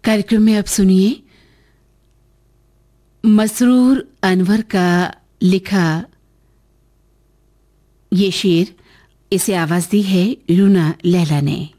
कार्यक्रम में अब सुनिए मसरूर अनवर का लिखा ये शेर, इसे आवाज दी है रूना लैला ने।